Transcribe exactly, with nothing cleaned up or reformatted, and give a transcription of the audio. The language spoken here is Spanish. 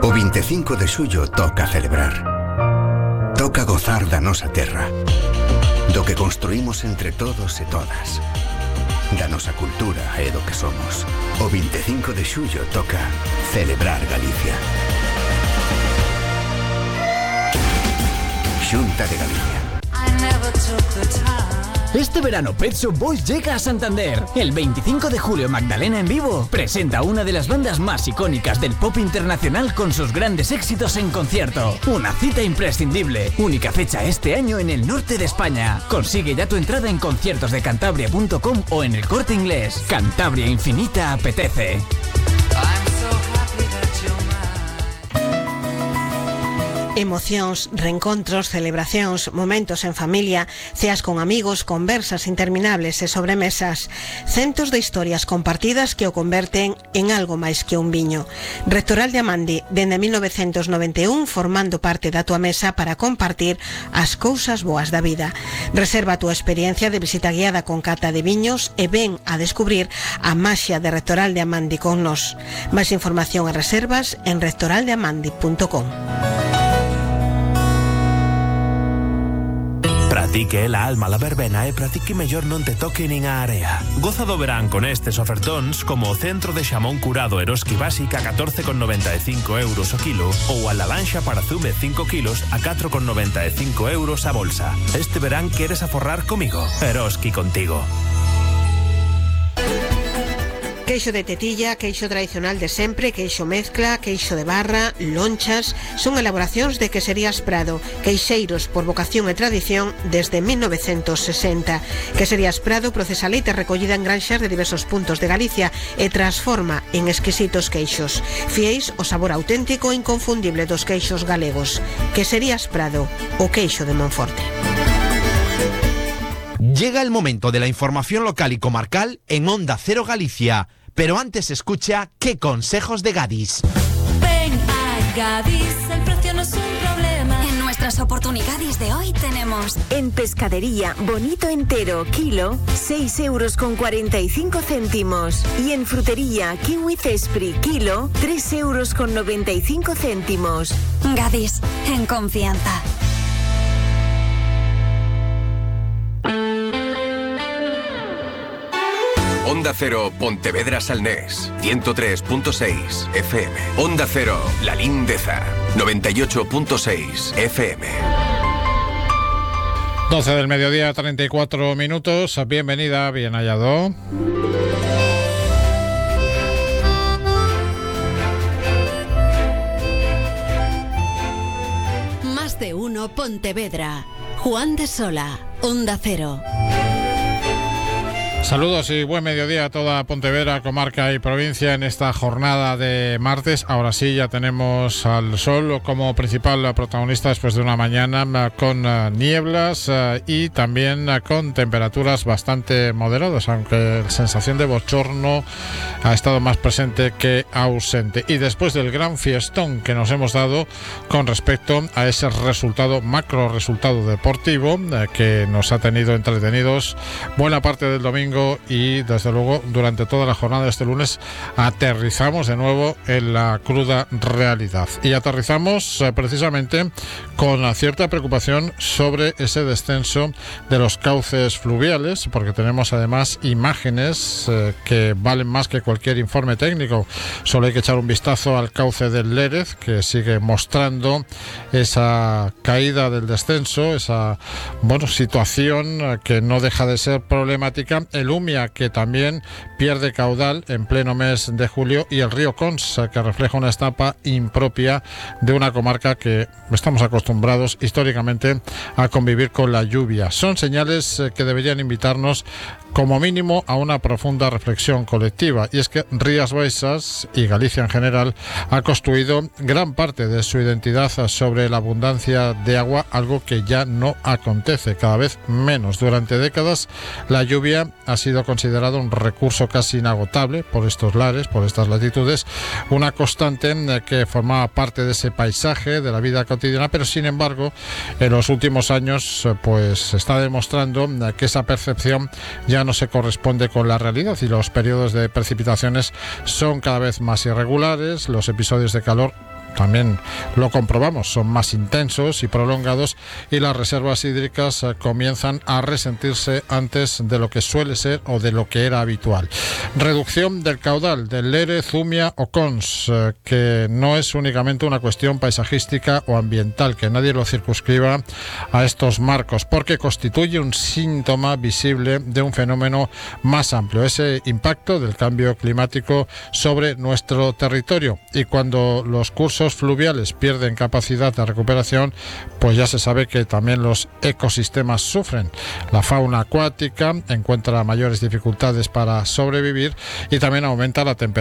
O vinte e cinco de xullo toca celebrar. Toca gozar da nosa terra, do que construímos entre todos e todas, da nosa cultura e do que somos. O vinte e cinco de xullo toca celebrar Galicia. Xunta de Galicia. Este verano Pet Shop Boys llega a Santander. El veinticinco de julio Magdalena en vivo presenta a una de las bandas más icónicas del pop internacional con sus grandes éxitos en concierto. Una cita imprescindible. Única fecha este año en el norte de España. Consigue ya tu entrada en conciertos de cantabria punto com o en El Corte Inglés. Cantabria Infinita apetece. Emocións, reencontros, celebracións, momentos en familia, ceas con amigos, conversas interminables e sobremesas. Centos de historias compartidas que o converten en algo máis que un viño. Rectoral de Amandi, dende mil novecentos noventa e un, formando parte da tua mesa para compartir as cousas boas da vida. Reserva a tua experiencia de visita guiada con cata de viños e ven a descubrir a maxia de Rectoral de Amandi con nos. Máis información e reservas en rectoral de amandi punto com. Pratique la alma la verbena e pratique mellor non te toque nin a area. Goza do verán con estes ofertóns como o centro de xamón curado Eroski Básica a catorce con noventa e cinco euros o kilo ou a la lanxa para zume cinco kilos a catro con noventa e cinco euros a bolsa. Este verán queres aforrar comigo? Eroski contigo. Queixo de tetilla, queixo tradicional de sempre, queixo mezcla, queixo de barra, lonchas, son elaboracións de Queserías Prado, queixeiros por vocación e tradición desde mil novecientos sesenta. Queserías Prado procesa leite recollida en granxas de diversos puntos de Galicia e transforma en exquisitos queixos. Fieis o sabor auténtico e inconfundible dos queixos galegos. Queserías Prado, o queixo de Monforte. Llega el momento de la información local y comarcal en Onda Cero Galicia, pero antes escucha ¿Qué consejos de Gadis? Ven a Gadis, el precio no es un problema. En nuestras oportunidades de hoy tenemos en pescadería bonito entero, kilo, seis euros con cuarenta y cinco céntimos. Y en frutería kiwi cespri, kilo, tres euros con noventa y cinco céntimos. Gadis, en confianza. Onda Cero, Pontevedra Salnés, ciento tres punto seis F M. Onda Cero, La Lindeza, noventa y ocho punto seis F M. doce del mediodía, treinta y cuatro minutos. Bienvenida, bien hallado. Más de uno Pontevedra. Juan de Sola, Onda Cero. Saludos y buen mediodía a toda Pontevedra, comarca y provincia en esta jornada de martes. Ahora sí, ya tenemos al sol como principal protagonista después de una mañana con nieblas y también con temperaturas bastante moderadas, aunque la sensación de bochorno ha estado más presente que ausente. Y después del gran fiestón que nos hemos dado con respecto a ese resultado, macro resultado deportivo, que nos ha tenido entretenidos buena parte del domingo, y desde luego durante toda la jornada de este lunes aterrizamos de nuevo en la cruda realidad y aterrizamos eh, precisamente con cierta preocupación sobre ese descenso de los cauces fluviales, porque tenemos además imágenes eh, que valen más que cualquier informe técnico. Solo hay que echar un vistazo al cauce del Lérez, que sigue mostrando esa caída del descenso, esa bueno, situación eh, que no deja de ser problemática. El Umia, que también pierde caudal en pleno mes de julio, y el río Consa, que refleja una etapa impropia de una comarca que estamos acostumbrados históricamente a convivir con la lluvia. Son señales que deberían invitarnos como mínimo a una profunda reflexión colectiva, y es que Rías Baixas y Galicia en general ha construido gran parte de su identidad sobre la abundancia de agua, algo que ya no acontece, cada vez menos. Durante décadas la lluvia ha sido considerado un recurso casi inagotable por estos lares, por estas latitudes, una constante que formaba parte de ese paisaje de la vida cotidiana, pero sin embargo en los últimos años pues se está demostrando que esa percepción ya no se corresponde con la realidad, y los periodos de precipitaciones son cada vez más irregulares, los episodios de calor también lo comprobamos, son más intensos y prolongados y las reservas hídricas eh, comienzan a resentirse antes de lo que suele ser o de lo que era habitual. Reducción del caudal del Lere, Zumia o Cons, eh, que no es únicamente una cuestión paisajística o ambiental, que nadie lo circunscriba a estos marcos, porque constituye un síntoma visible de un fenómeno más amplio, ese impacto del cambio climático sobre nuestro territorio. Y cuando los cursos fluviales pierden capacidad de recuperación, pues ya se sabe que también los ecosistemas sufren. La fauna acuática encuentra mayores dificultades para sobrevivir y también aumenta la temperatura